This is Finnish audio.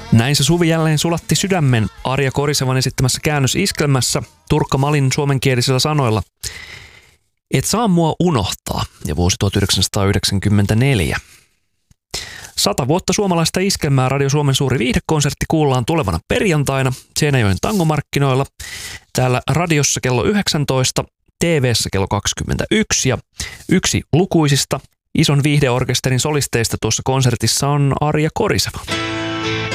Näin se suvi jälleen sulatti sydämen Arja Korisevan esittämässä käännösiskelmässä Turkka Malin suomenkielisillä sanoilla. Et saa mua unohtaa, ja vuosi 1994. 100 vuotta suomalaista iskelmää Radio Suomen suuri viihdekonsertti kuullaan tulevana perjantaina Seinäjoen tangomarkkinoilla. Täällä radiossa kello 19, TV:ssä kello 21 ja yksi lukuisista ison viihdeorkesterin solisteista tuossa konsertissa on Arja Koriseva.